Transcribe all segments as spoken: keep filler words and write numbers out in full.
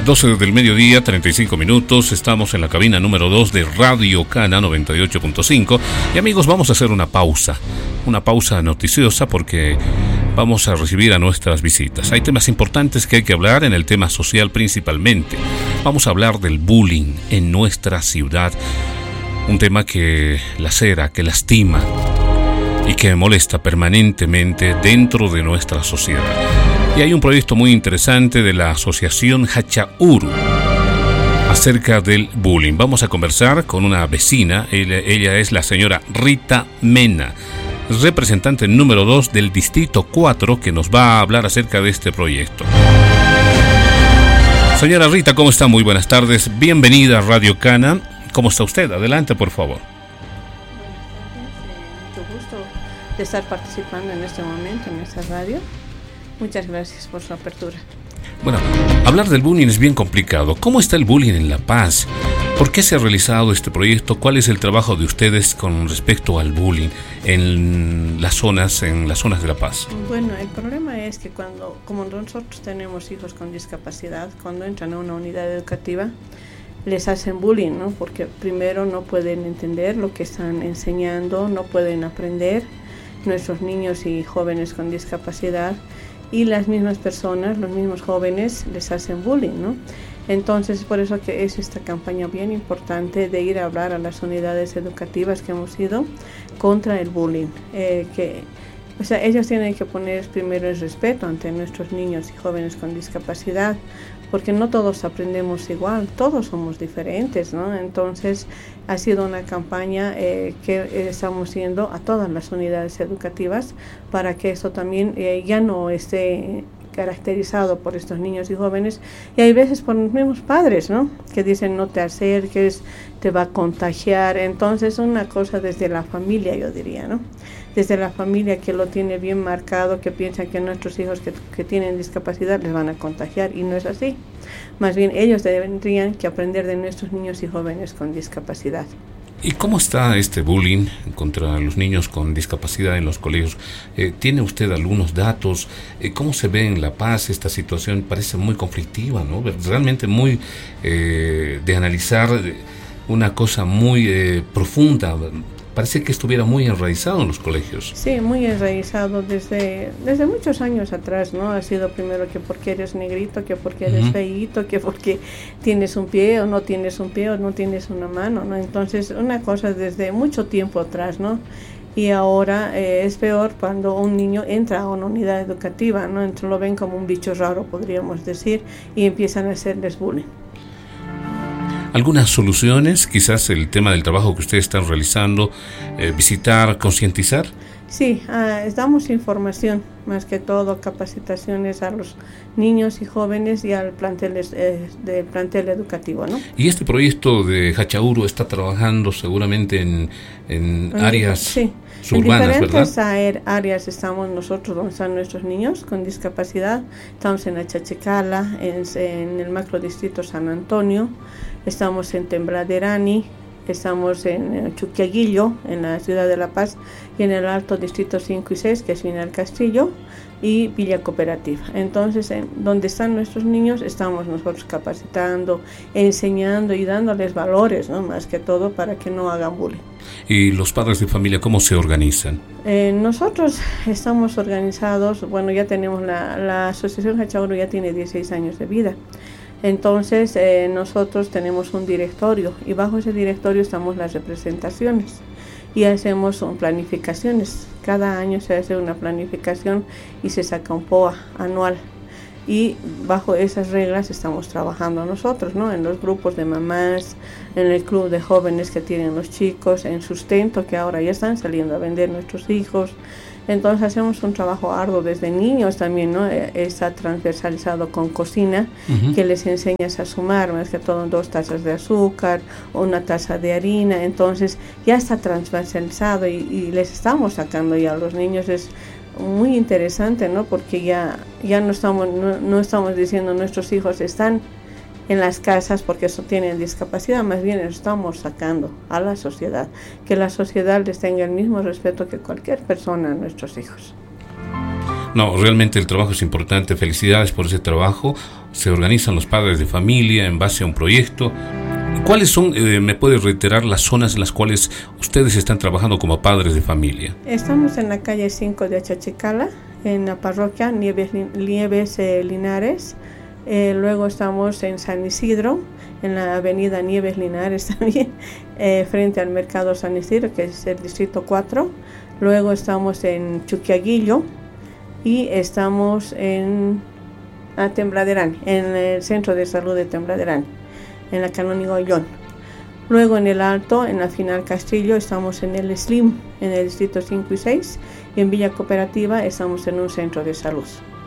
doce del mediodía, treinta y cinco minutos, estamos en la cabina número dos de Radio Cana noventa y ocho punto cinco. Y amigos, vamos a hacer una pausa, una pausa noticiosa porque vamos a recibir a nuestras visitas. Hay temas importantes que hay que hablar en el tema social principalmente. Vamos a hablar del bullying en nuestra ciudad, un tema que lacera, que lastima y que molesta permanentemente dentro de nuestra sociedad. Y hay un proyecto muy interesante de la Asociación Hachauru acerca del bullying. Vamos a conversar con una vecina, ella, ella es la señora Rita Mena, representante número dos del Distrito cuatro, que nos va a hablar acerca de este proyecto. Señora Rita, ¿cómo está? Muy buenas tardes, bienvenida a Radio Cana. ¿Cómo está usted? Adelante, por favor. Mucho gusto de estar participando en este momento en esta radio. Muchas gracias por su apertura. Bueno, hablar del bullying es bien complicado. ¿Cómo está el bullying en La Paz? ¿Por qué se ha realizado este proyecto? ¿Cuál es el trabajo de ustedes con respecto al bullying en las zonas, en las zonas de La Paz? Bueno, el problema es que cuando, como nosotros tenemos hijos con discapacidad, cuando entran a una unidad educativa, les hacen bullying, ¿no? Porque primero no pueden entender lo que están enseñando, no pueden aprender. Nuestros niños y jóvenes con discapacidad y las mismas personas, los mismos jóvenes les hacen bullying, ¿no? Entonces, por eso que es esta campaña bien importante de ir a hablar a las unidades educativas que hemos ido contra el bullying, eh, que o sea, ellos tienen que poner primero el respeto ante nuestros niños y jóvenes con discapacidad, porque no todos aprendemos igual, todos somos diferentes, ¿no? Entonces, ha sido una campaña eh, que estamos yendo a todas las unidades educativas para que esto también eh, ya no esté caracterizado por estos niños y jóvenes, y hay veces por los mismos padres, ¿no? Que dicen no te acerques, te va a contagiar. Entonces, una cosa desde la familia, yo diría, ¿no? Desde la familia que lo tiene bien marcado, que piensan que nuestros hijos que, que tienen discapacidad les van a contagiar, y no es así. Más bien ellos tendrían que aprender de nuestros niños y jóvenes con discapacidad. ¿Y cómo está este bullying contra los niños con discapacidad en los colegios? Eh, ¿Tiene usted algunos datos? Eh, ¿Cómo se ve en La Paz esta situación? Parece muy conflictiva, ¿no? Realmente muy eh, de analizar, una cosa muy eh, profunda. Parece que estuviera muy enraizado en los colegios. Sí, muy enraizado desde desde muchos años atrás, ¿no? Ha sido primero que porque eres negrito, que porque eres uh-huh. feíto, que porque tienes un pie o no tienes un pie o no tienes una mano, ¿no? Entonces, una cosa desde mucho tiempo atrás, ¿no? Y ahora eh, es peor cuando un niño entra a una unidad educativa, ¿no? Entonces lo ven como un bicho raro, podríamos decir, y empiezan a hacerles bullying. ¿Algunas soluciones? Quizás el tema del trabajo que ustedes están realizando, eh, visitar, concientizar. Sí, uh, damos información, más que todo capacitaciones a los niños y jóvenes y al plantel, eh, del plantel educativo, ¿no? Y este proyecto de Hachauru está trabajando seguramente en, en bueno, áreas sí. suburbanas, ¿verdad? En diferentes áreas estamos nosotros donde están nuestros niños con discapacidad. Estamos en Achachicala, en, en el macrodistrito San Antonio, estamos en Tembraderani, estamos en Chuquiaguillo, en la ciudad de La Paz, y en el Alto Distrito cinco y seis, que es Final Castillo, y Villa Cooperativa. Entonces, en donde están nuestros niños, estamos nosotros capacitando, enseñando y dándoles valores, ¿no? Más que todo para que no hagan bullying. ¿Y los padres de familia cómo se organizan? Eh, nosotros estamos organizados, bueno, ya tenemos la, la Asociación Hachauru ya tiene dieciséis años de vida. Entonces eh, nosotros tenemos un directorio y bajo ese directorio estamos las representaciones y hacemos um, planificaciones. Cada año se hace una planificación y se saca un P O A anual, y bajo esas reglas estamos trabajando nosotros, ¿no? En los grupos de mamás, en el club de jóvenes que tienen los chicos, en sustento que ahora ya están saliendo a vender nuestros hijos. Entonces hacemos un trabajo arduo desde niños también, ¿no? Está transversalizado con cocina, uh-huh. que les enseñas a sumar, más que todo dos tazas de azúcar o una taza de harina. Entonces ya está transversalizado y, y les estamos sacando ya a los niños. Es muy interesante, ¿no? Porque ya, ya no estamos, no, no estamos diciendo nuestros hijos están en las casas porque eso tienen discapacidad, más bien estamos sacando a la sociedad, que la sociedad les tenga el mismo respeto que cualquier persona a nuestros hijos. No, realmente el trabajo es importante. Felicidades por ese trabajo. Se organizan los padres de familia en base a un proyecto. ¿Cuáles son, eh, me puede reiterar, las zonas en las cuales ustedes están trabajando como padres de familia? Estamos en la calle cinco de Achachicala, en la parroquia Nieves, Nieves eh, Linares. Eh, luego estamos en San Isidro, en la avenida Nieves Linares también, eh, frente al mercado San Isidro, que es el distrito cuatro. Luego estamos en Chuquiaguillo y estamos en ah, Tembladerán, en el centro de salud de Tembladerán, en la Canónigo Ollón. Luego en el Alto, en la Final Castillo, estamos en el Slim, en el distrito cinco y seis, y en Villa Cooperativa estamos en un centro de salud.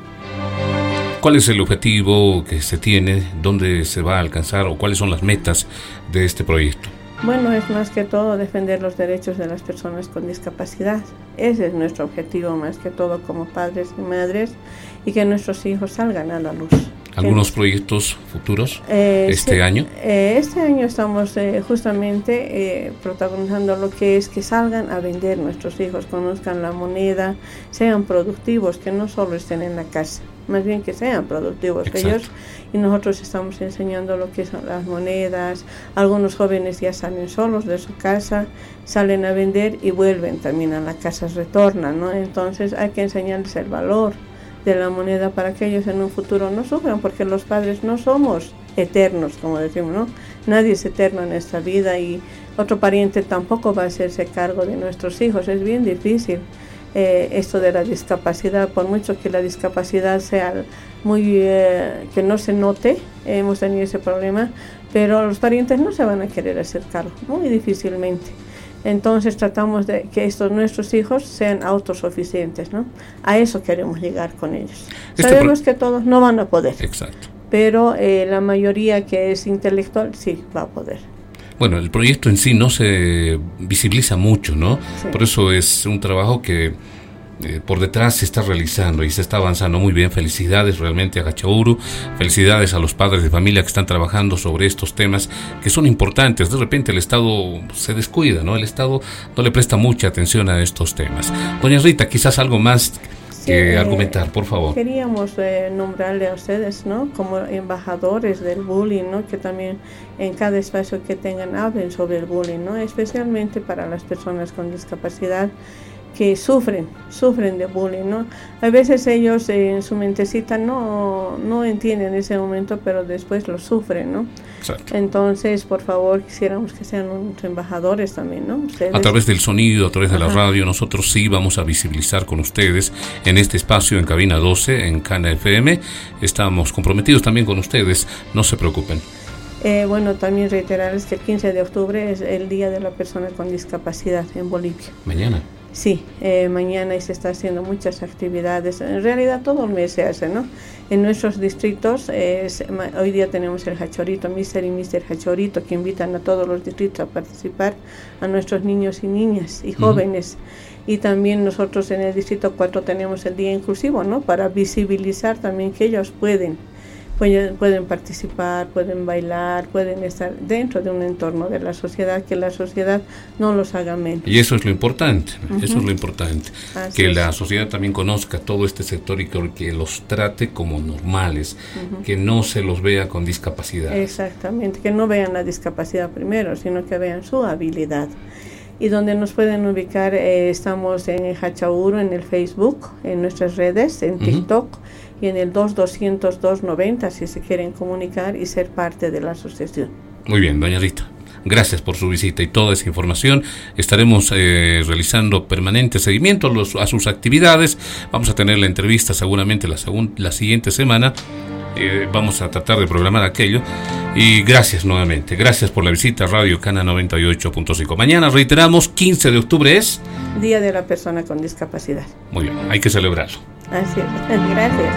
¿Cuál es el objetivo que se tiene? ¿Dónde se va a alcanzar? ¿O cuáles son las metas de este proyecto? Bueno, es más que todo defender los derechos de las personas con discapacidad. Ese es nuestro objetivo, más que todo como padres y madres, y que nuestros hijos salgan a la luz. ¿Algunos proyectos futuros eh, este sí, año? Eh, este año estamos eh, justamente eh, protagonizando lo que es que salgan a vender nuestros hijos, conozcan la moneda, sean productivos, que no solo estén en la casa, más bien que sean productivos. Exacto. Ellos, y nosotros estamos enseñando lo que son las monedas. Algunos jóvenes ya salen solos de su casa, salen a vender y vuelven también a la casa, retornan, ¿no? Entonces hay que enseñarles el valor de la moneda para que ellos en un futuro no sufran, porque los padres no somos eternos, como decimos, ¿no? Nadie es eterno en esta vida y otro pariente tampoco va a hacerse cargo de nuestros hijos. Es bien difícil eh, esto de la discapacidad, por mucho que la discapacidad sea muy, eh, que no se note, eh, hemos tenido ese problema, pero los parientes no se van a querer hacer cargo, muy difícilmente. Entonces tratamos de que estos nuestros hijos sean autosuficientes, ¿no? A eso queremos llegar con ellos. Este Sabemos pro... que todos no van a poder. Exacto. Pero eh, la mayoría que es intelectual sí va a poder. Bueno, el proyecto en sí no se visibiliza mucho, ¿no? Sí. Por eso es un trabajo que eh, por detrás se está realizando y se está avanzando muy bien. Felicidades realmente a Hachauru, felicidades a los padres de familia que están trabajando sobre estos temas que son importantes. De repente el Estado se descuida, ¿no? El Estado no le presta mucha atención a estos temas. Doña Rita, quizás algo más que sí, argumentar, por favor. Queríamos eh, nombrarle a ustedes, ¿no? Como embajadores del bullying, ¿no? Que también en cada espacio que tengan hablen sobre el bullying, ¿no? Especialmente para las personas con discapacidad que sufren, sufren de bullying, ¿no? A veces ellos eh, en su mentecita no, no entienden ese momento, pero después lo sufren, ¿no? Exacto. Entonces, por favor, quisiéramos que sean unos embajadores también, ¿no? Ustedes. A través del sonido, a través de Ajá. la radio, nosotros sí vamos a visibilizar con ustedes en este espacio en Cabina doce, en Cana F M. Estamos comprometidos también con ustedes, no se preocupen. Eh, bueno, también reiterarles que el quince de octubre es el Día de la Persona con Discapacidad en Bolivia. Mañana. Sí, eh, mañana y se está haciendo muchas actividades. En realidad todo el mes se hace, ¿no? En nuestros distritos, eh, hoy día tenemos el Hachorito, mister y mister Hachorito, que invitan a todos los distritos a participar, a nuestros niños y niñas y jóvenes. Uh-huh. Y también nosotros en el distrito cuatro tenemos el Día Inclusivo, ¿no? Para visibilizar también que ellos pueden. Pueden, pueden participar, pueden bailar, pueden estar dentro de un entorno de la sociedad, que la sociedad no los haga menos. Y eso es lo importante, uh-huh. eso es lo importante, Así que es. La sociedad también conozca todo este sector y que, que los trate como normales, uh-huh. que no se los vea con discapacidad. Exactamente, que no vean la discapacidad primero, sino que vean su habilidad. Y donde nos pueden ubicar, eh, estamos en Hachauru, en el Facebook, en nuestras redes, en uh-huh. TikTok, y en el dos doscientos dos noventa si se quieren comunicar y ser parte de la asociación. Muy bien, doña Rita. Gracias por su visita y toda esa información. Estaremos eh, realizando permanente seguimiento a, los, a sus actividades. Vamos a tener la entrevista seguramente la, segun, la siguiente semana. Eh, vamos a tratar de programar aquello. Y gracias nuevamente. Gracias por la visita a Radio Cana noventa y ocho punto cinco. Mañana, reiteramos, quince de octubre es Día de la Persona con Discapacidad. Muy bien, hay que celebrarlo. Así es. Gracias.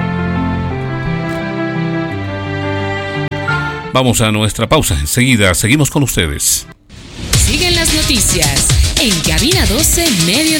Vamos a nuestra pausa. Enseguida seguimos con ustedes. Siguen las noticias en Cabina doce Medio.